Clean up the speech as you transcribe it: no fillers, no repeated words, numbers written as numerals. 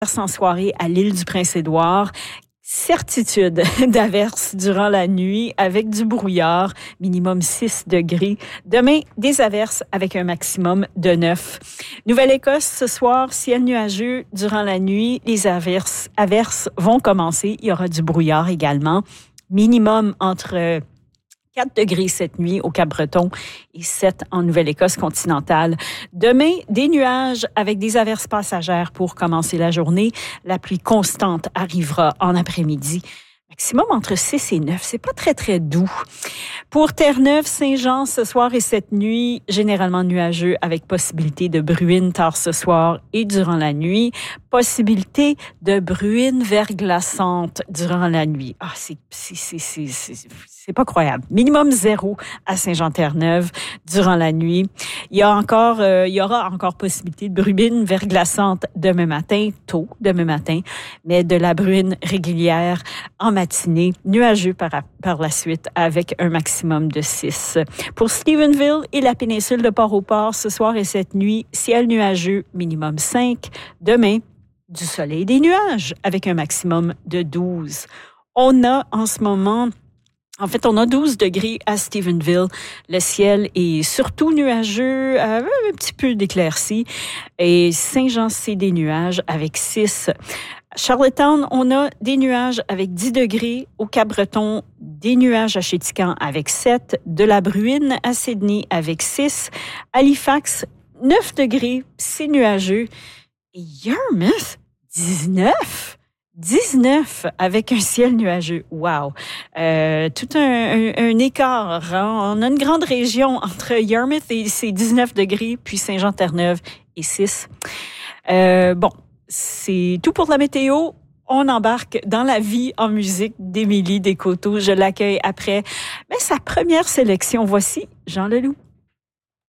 En soirée à l'île du Prince-Édouard. Certitude d'averses durant la nuit avec du brouillard, minimum 6 degrés. Demain, des averses avec un maximum de 9. Nouvelle-Écosse, ce soir, ciel nuageux durant la nuit. Les averses vont commencer. Il y aura du brouillard également. Minimum entre 4 degrés cette nuit au Cap-Breton et 7 en Nouvelle-Écosse continentale. Demain, des nuages avec des averses passagères pour commencer la journée. La pluie constante arrivera en après-midi. Maximum entre 6 et 9. C'est pas très, très doux. Pour Terre-Neuve, Saint-Jean, ce soir et cette nuit, généralement nuageux avec possibilité de bruine tard ce soir et durant la nuit. Possibilité de bruine verglaçante durant la nuit. Ah, c'est pas croyable. Minimum 0 à Saint-Jean-Terre-Neuve durant la nuit. Il y aura encore possibilité de bruine verglaçante demain matin, tôt demain matin, mais de la bruine régulière en matinée, nuageux par la suite avec un maximum de 6. Pour Stephenville et la péninsule de Port-au-Port, ce soir et cette nuit, ciel nuageux, minimum 5. Demain, du soleil et des nuages avec un maximum de 12. On a en ce moment... En fait, on a 12 degrés à Stephenville. Le ciel est surtout nuageux, un petit peu d'éclaircies. Et Saint-Jean, c'est des nuages avec 6. Charlottetown, on a des nuages avec 10 degrés. Au Cap-Breton, des nuages à Chéticamp avec 7. De la bruine à Sydney avec 6. Halifax, 9 degrés, c'est nuageux. Et Yarmouth, 19 avec un ciel nuageux. Wow! Tout un écart. Hein? On a une grande région entre Yarmouth et ses 19 degrés, puis Saint-Jean-Terre-Neuve et 6. Bon, c'est tout pour la météo. On embarque dans la vie en musique d'Émilie Descoteaux. Je l'accueille après sa première sélection. Voici Jean Leloup.